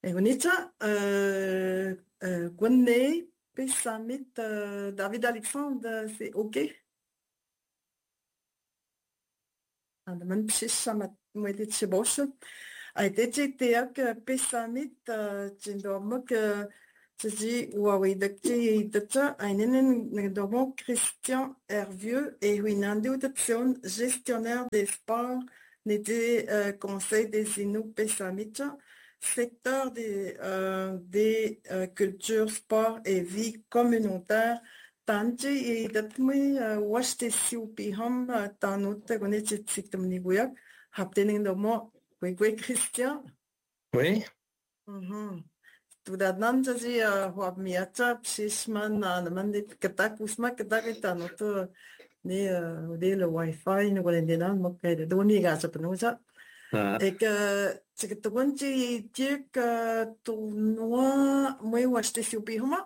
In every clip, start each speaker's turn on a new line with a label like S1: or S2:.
S1: Egonita, Gwenné, Pessamit, David Alexandre, c'est OK? عندما بشيشة مويدة شبوش أيتيجي تياك بساميت جندومك تجي وويدكتي دتا أينين ندومو Christian Hervieux et Winando Dutson, gestionnaire des sports, n'était conseil des Inuits Pessamit, secteur des cultures, sport et vie communautaire. Tanti i datmi washte siupi ham tanute gone chitsitam niguyak haptening do mo gwe Christian.
S2: Oui,
S1: Tu da nan jaji huab miacha psishman na man dit katak usma katak tanuto ni de le wifi ni gone dinan mo kay do ni ga sa panusa.
S2: ah,
S1: Et que c'est que tu dis que tournoi moi washte siupi hama.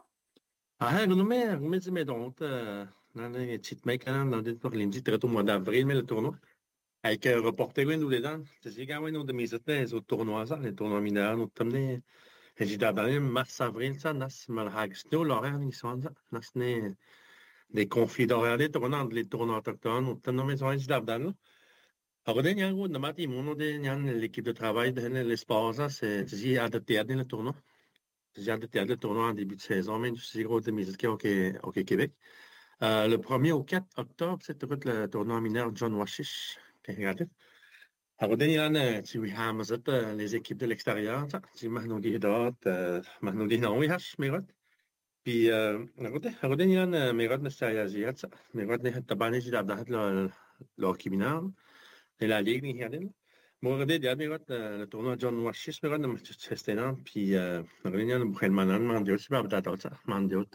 S2: gunume si medonte, nane chitmek nan dit por linji treto mois d'avril mais le tournoi. Avec reporter oui nous les dents, c'est quand même nous de mise les autres tournois ça, les tournois mineurs nous tamne et j'ai d'abord mars avril ça nas malhag snow l'horaire ni sont ça, nas ne des conflits d'horaire des tournois les tournois autochtones nous tamne mais sont j'ai d'abord. Alors des niango de mati mono de nian l'équipe de travail de l'espace ça c'est j'ai adapté à le tournoi. J'ai adapté à le tournoi en début de saison mais c'est gros de mise au Québec. Le 1er au 4 octobre, c'était le tournoi mineur John Washish. Alors, tu vois, les équipes de l'extérieur, tu Mahnoudi Dot, Mahnoudi Naouihash, Mirot. Puis, alors, Mirot ne s'est réagi, Mirot ne s'est pas nécessaire d'admettre le mineur et la ligue, ni rien. Moi, Mirot, le tournoi John Washish, Mirot, ne m'a pas puis, alors, Boukhel Manan, Mandiot, c'est pas peut-être ça, Mandiot,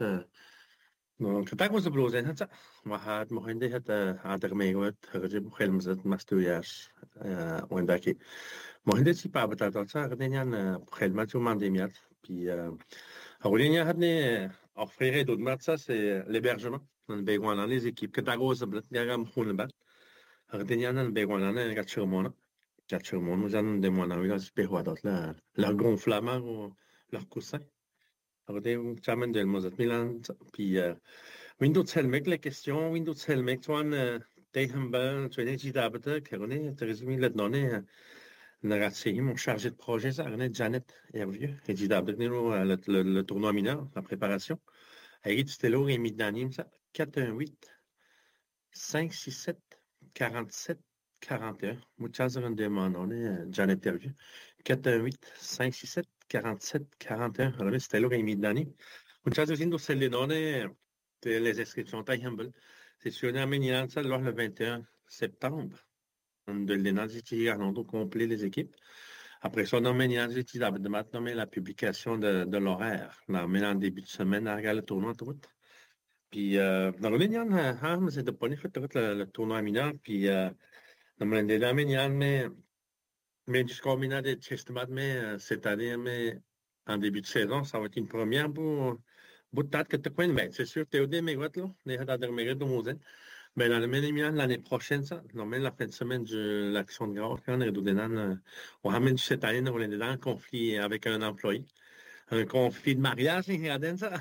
S2: كنت بلوزين هتا واحد مهندي هتا عادر ميوت رجب خيل مزت مستوياش وين داكي مهندي سي بابا تاتا غدينيان بخيل ماتو مانديميات بي أولينيا هدني offrir d'autres matchs ça c'est l'hébergement on besoin dans les équipes que t'as gros blat diagam khun bat غدينيان on besoin dans gachirmona nous allons des mois dans les pérois la gonflement ou leur coussin غدي تعمل ديال مزت ميلان بي Windows Helmet, la question, Windows Helmet, tuan, Teichambal, tu es dit d'abord, Caroline, tu résumé la donnée, mon chargé de projet, ça, René Janet Hervieux, et dit d'abord, le tournoi mineur, la préparation. Et c'était là, et mis d'anime, ça, 418, 567, 47, 41. Muchas demandé, on est Janet Hervieux. 418, 567, 47, 41. Alors, c'était là, et mis d'anime. Muchas Windows Helmet, les inscriptions taille humble. C'est sur la ça le 21 septembre. On de l'énergie au complet les équipes. Après ça, on a l'énergie de maintenant la publication de l'horaire. On a en début de semaine à regarder le tournoi tout. Puis, dans le l'énergie, c'est de pas fait le tournoi mineur. Puis, dans le mais jusqu'au mineur de Chestmat, mais cette année, mais en début de saison, ça va être une première pour Boutat que tu connais, ben, c'est sûr, Théodé Mégot, là, les Hadadar Mégot de Mosen. Ben, dans le même l'année prochaine, ça, non, même la fin de semaine de l'Action de grâce, quand on est on ramène cette année, on est dans un conflit avec un employé. Un conflit de mariage, regardez ça.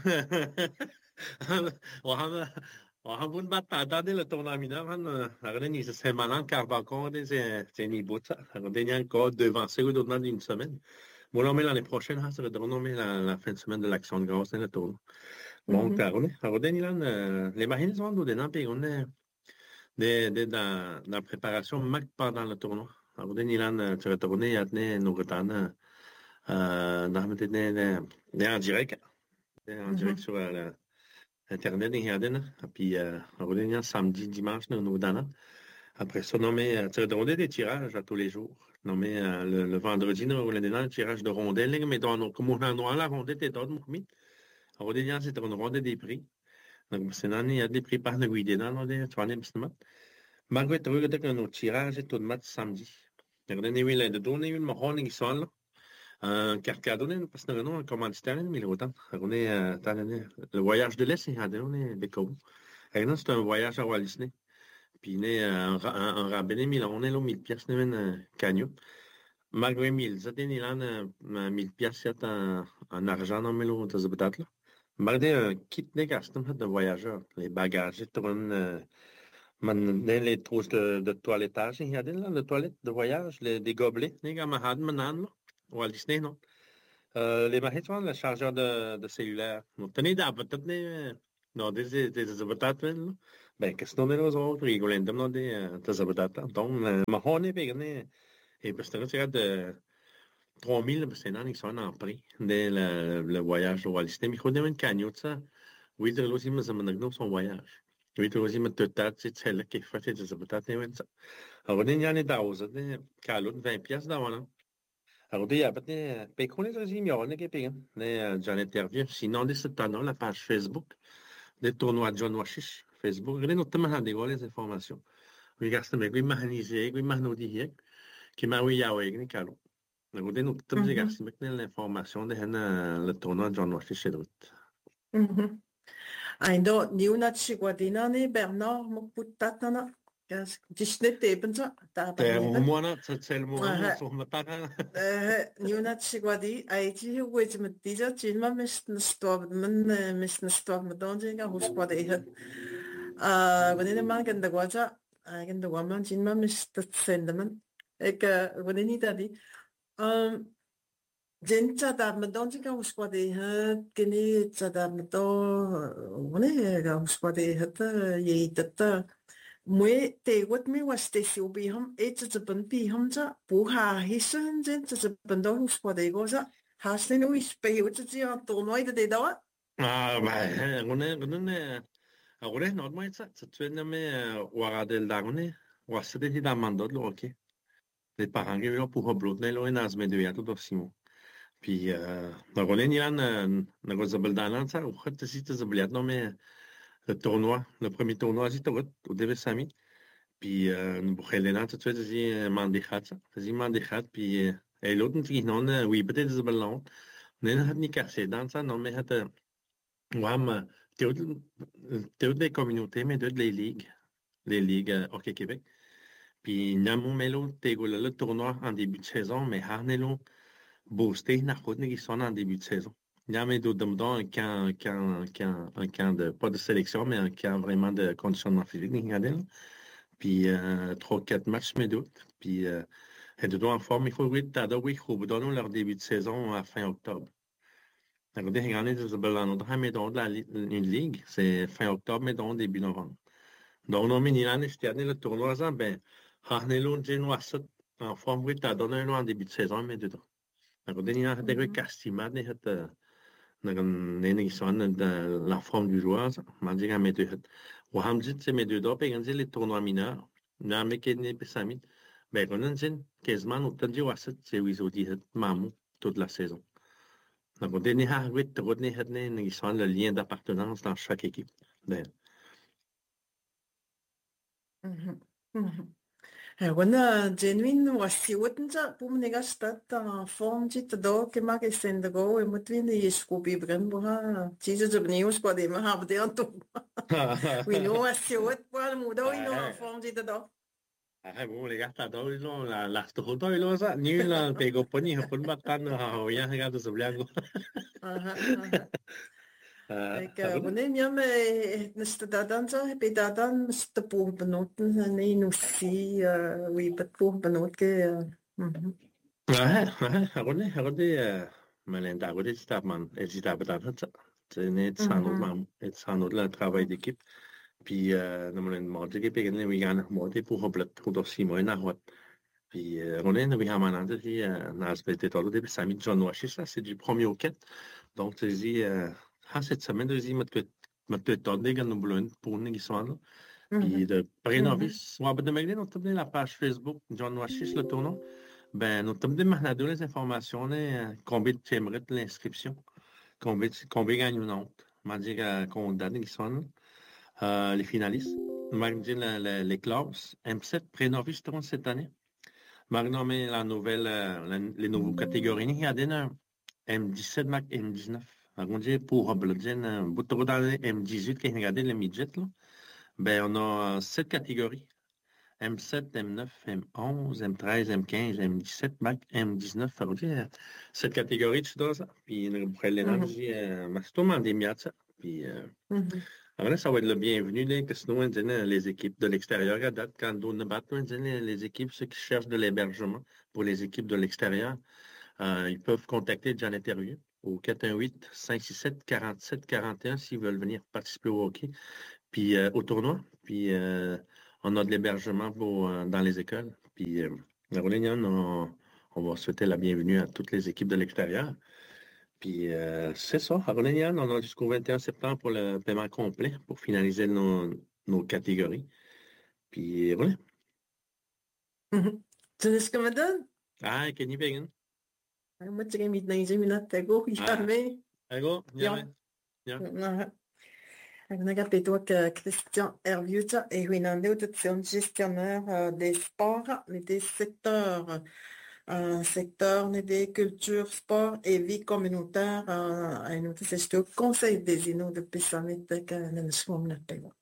S2: On ramène, on ramène pas attendez le tournoi mineur, regardez, c'est malin, car encore, c'est une bout, ça. Regardez, encore devant, c'est au-delà d'une semaine. Bon, là, mais l'année prochaine, ça va être renommé la fin de semaine de l'Action de grâce, le tournoi. Donc, les marines sont dans des nappes, on est dans la préparation, même pendant le tournoi. Alors, tu vas tourner, il y a nos retards, en direct, en direct sur Internet, il y a puis, samedi, dimanche, nous donnons. Après ça, tu vas tourner des tirages à tous les jours. Le vendredi, nous avons le tirage de rondelles, mais comme on a noir, la rondelle est d'autres, alors, c'est une ronde des prix. Donc, c'est il y a des prix par le guide dans les toilettes, justement. Margaret, tu regardes que nos tirages est tout le match samedi. Donc, on a eu de donner une marron qui sont là. Car cadeau, parce que nous, un commanditaire, mais autant. On est, le voyage de l'Est, on est des cobos. Et non, c'est un voyage à Walt Disney. Puis, un rabais, on est là, 1000 pièces, un cagnon. Malgré 1000, ça t'es là, 1000 pièces en argent dans mes t'as peut-être là. Malgré kit de gaston de voyageurs, les bagages, tournent, les trousses de toilettage, il y a des là, de toilettes de voyage, des gobelets, les gars, mahad, manan, là, ou à Disney, non? Les mahets, le chargeur de cellulaire. Non, tenez d'abord, tenez, non, des peut-être, là. Ben, qu'est-ce qu'on est là, aux autres, ils veulent non, des peut-être, donc, mahoney, pégné, et parce que là, de 3000 c'est non, ils sont en prix, dès le voyage au Disney, mais il faut demander une cagnotte, ça. Oui, c'est aussi, mais ça m'a donné son voyage. Oui, c'est aussi, mais tout à c'est là qui fait, c'est peut-être, ça. Alors, il y a des doses, des calottes, 20 pièces d'avant, alors, il y a peut-être, ben, qu'on les résume, il y a un qui j'en interview. Sinon, de cette année, la page Facebook, des tournois de John Washish, Facebook, il y a notamment des les informations. Regarde, c'est mais, oui, mahanisé, oui, mahanodihiek, qui m'a oui, yaoué, ni calo. Alors, nous, notamment, regarde, c'est maintenant l'information de le tournoi de John Washish, c'est d'autres.
S1: Aindo, ni una chiguadina ni Bernard Mokputatana. Disney tebenza, tabaneba.
S2: Moi, c'est le moment, sur ma parent.
S1: Ni una chiguadi, aiti huwezi met disa, chilma mis nestor medonjinga husquadeha. Wanneer man kan de guaja, kan de waman chilma mis tatsendaman. Wanneer niet dat die. 진짜 다 medonjinga husquadeha, kini tada medo, wanneer ga husquadeha ye tata. Mwe te wat me was te siu bi ham e te ben bi ham za bu ha hi sun zen te ben do hus kwa de go za ha sen u is pe u te ya to noi de da
S2: Ben, on est normalement, ça, tu es nommé, Waradel Darone, Wasede Hidamando, ok. Les parents qui ont pour blotner, là, dans ce média, tout aussi. Puis, on est nian, dans le Dalan, ça, ou fait, si tu as non, mais le tournoi, le premier tournoi, si tu as au début, Sami. Puis, nous, pour Helena, tout de suite, c'est Mandichat, ça. C'est Mandichat, puis, et l'autre, qui non, oui, peut-être c'est ballon. N'est ni cassé dans ça, non, mais, ouais, t'es des communautés, mais de les ligues Hockey Québec. Puis, Namon Melo, t'es le tournoi en début de saison, mais Harnelo, boosté, Narcot, qui sont en début de saison. Yamé Domdon, un camp de, pas de sélection, mais un camp vraiment de conditionnement physique, puis, 3-4 matchs, mais d'autres. Puis, et de en forme, il faut oui, t'as oui, faut donner leur début de saison à fin octobre. Alors, des grands de Belano, une ligue, c'est fin octobre, mais dans début novembre. Donc, on a mis l'année, c'était le tournoi, ben, Harnelo, Genoa, en forme, oui, t'as donné un an en début de saison, mais dedans. Alors, des grands de Castimad, la forme du joueur, m'a dit, mais deux, ou Hamzit, c'est mes deux dopes, et les tournois mineurs, n'a mais qu'il n'est pas samit. Ben, on a dit, quasiment, on a dit, c'est oui, ils dit, mamou, toute la saison. Donc, on a dit, le lien d'appartenance dans chaque équipe. Ben,
S1: wana genuine was si wotnja bu mnega stat form jit do ke ma ke send go e mutvin e scoopy bren bu ha chise de news kwa de ma ha de anto we know was si wot kwa mu do no form jit do
S2: bon, les gars, t'adores, là, la structure, là, ça, nul, là, pego, poni, pon batan, ya, regarde, ce blanco.
S1: wanneer je me dadan zo heb je dadan de boer benoten nee nu zie wie het boer benot ke
S2: Malin, d'abord, c'est man, et c'est d'abord, c'est un autre travail d'équipe. Puis, nous m'avons demandé que puis nous avons demandé pour hoblet pour aussi moi na hot. Puis, on est nous avons demandé si na aspect tout le début ça mis John Washish ça c'est du premier au 4. Donc, tu dis cette semaine deuxième me donner que nous voulons pour nous qui sont là. Puis de prénovice, on va demander nous donner la page Facebook John Washish le tournoi. Ben, nous donner maintenant les informations combien tu aimerais l'inscription, combien gagne ou non. M'a dit qu'on donne qui sont les finalistes. Mardi, les classes. M7, pré-novice cette année. Mardi, nommé la nouvelle, les nouveaux catégories. Il y a des M17, Mac M19. Mardi, pour Blodgen, beaucoup dans les M18 qui regardent les midgets, là. Ben, on a 7 catégories. M7, M9, M11, M13, M15, M17, Mac, M19, فرودي cette catégorie tu dois ça. Puis pour l'énergie, c'est tout le monde des miats. Puis
S1: Mhm.
S2: après, ça va être le bienvenu, là, que sinon, on dit, les équipes de l'extérieur, à date, quand on bat, on dit, les équipes, ceux qui cherchent de l'hébergement pour les équipes de l'extérieur, ils peuvent contacter Janet Hervieux au 418-567-47-41 s'ils veulent venir participer au hockey, puis au tournoi. Puis on a de l'hébergement dans les écoles. Puis Caroline, on va souhaiter la bienvenue à toutes les équipes de l'extérieur. Puis c'est ça, Caroline, on a jusqu'au 21 septembre pour le paiement complet pour finaliser nos catégories. Puis voilà.
S1: Mhm. Tulis ka ba doon?
S2: Ah, Kenny Pagan.
S1: Ay mo, tsaka midnight dyan, minatago. Yame.
S2: Allô,
S1: Yan.
S2: bien.
S1: Nagapito que Christian Hervieux et Winando, gestionnaire des sports, des secteurs, secteur des cultures, sport et vie communautaire, et nous, c'est le conseil des innos de Pissamit, que nous sommes